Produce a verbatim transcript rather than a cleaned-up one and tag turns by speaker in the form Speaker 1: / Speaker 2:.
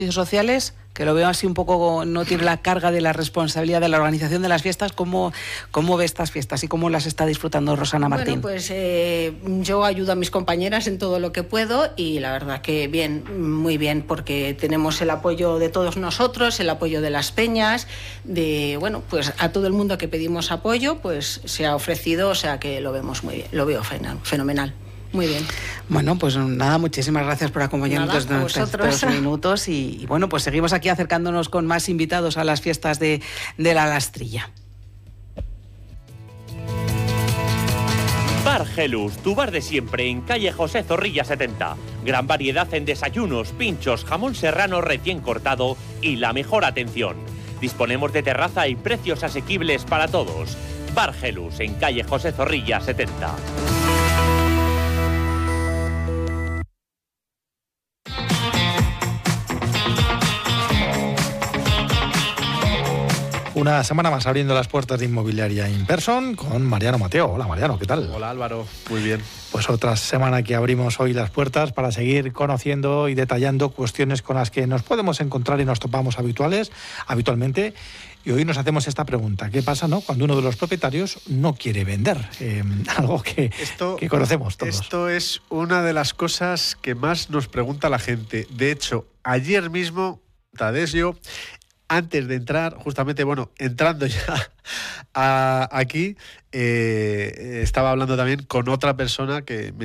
Speaker 1: sociales, que lo veo así un poco, no tiene la carga de la responsabilidad de la organización de las fiestas. ¿Cómo, cómo ve estas fiestas y cómo las está disfrutando Rosana Martín?
Speaker 2: Bueno, pues eh, yo ayudo a mis compañeras en todo lo que puedo y la verdad que bien, muy bien, porque tenemos el apoyo de todos nosotros, el apoyo de las peñas, de, bueno, pues a todo el mundo que pedimos apoyo, pues se ha ofrecido, o sea que lo vemos muy bien, lo veo fenomenal. Muy bien.
Speaker 1: Bueno, pues nada, muchísimas gracias por acompañarnos
Speaker 2: nada,
Speaker 1: estos, estos minutos y, y bueno, pues seguimos aquí acercándonos con más invitados a las fiestas de, de la Lastrilla.
Speaker 3: Bar Gelus, tu bar de siempre en calle José Zorrilla setenta. Gran variedad en desayunos, pinchos, jamón serrano recién cortado y la mejor atención. Disponemos de terraza y precios asequibles para todos. Bar Gelus en calle José Zorrilla setenta.
Speaker 4: Una semana más abriendo las puertas de Inmobiliaria In Person con Mariano Mateo. Hola Mariano, ¿qué tal?
Speaker 5: Hola Álvaro, muy bien.
Speaker 4: Pues otra semana que abrimos hoy las puertas para seguir conociendo y detallando cuestiones con las que nos podemos encontrar y nos topamos habituales, habitualmente. Y hoy nos hacemos esta pregunta: ¿qué pasa, no, cuando uno de los propietarios no quiere vender? Eh, algo que,
Speaker 5: esto,
Speaker 4: que conocemos todos.
Speaker 5: Esto es una de las cosas que más nos pregunta la gente. De hecho, ayer mismo, Tadesio, antes de entrar, justamente, bueno, entrando ya a, aquí, eh, estaba hablando también con otra persona que me